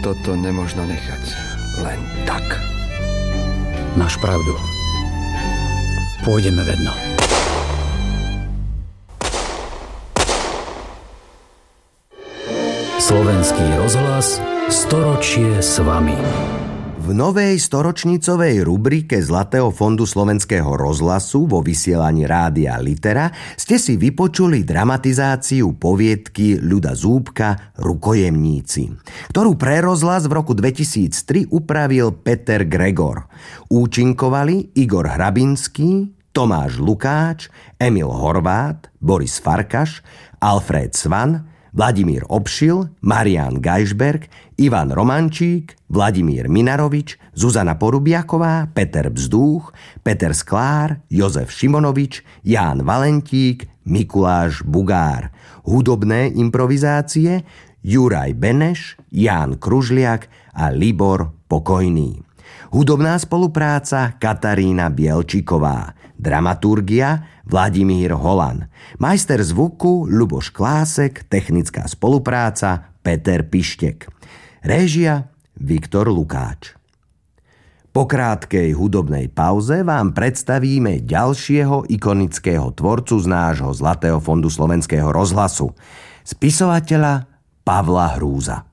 Toto nemožno nechať len tak. Máš pravdu. Pôjdeme vedno. Slovenský rozhlas, storočie s vami. V novej storočnicovej rubrike Zlatého fondu Slovenského rozhlasu vo vysielaní Rádia Litera ste si vypočuli dramatizáciu poviedky Ľuda Zúbka Rukojemníci, ktorú pre rozhlas v roku 2003 upravil Peter Gregor. Účinkovali Igor Hrabinský, Tomáš Lukáč, Emil Horvát, Boris Farkaš, Alfred Svan, Vladimír Obšil, Marián Gajšberg, Ivan Romančík, Vladimír Minarovič, Zuzana Porubiaková, Peter Bzdúch, Peter Sklár, Jozef Šimonovič, Ján Valentík, Mikuláš Bugár. Hudobné improvizácie Juraj Beneš, Ján Kružliak a Libor Pokojný. Hudobná spolupráca Katarína Bielčiková. Dramaturgia Vladimír Holan. Majster zvuku Ľuboš Klásek. Technická spolupráca Peter Pištek. Réžia Viktor Lukáč. Po krátkej hudobnej pauze vám predstavíme ďalšieho ikonického tvorcu z nášho Zlatého fondu Slovenského rozhlasu. Spisovateľa Pavla Hrúza.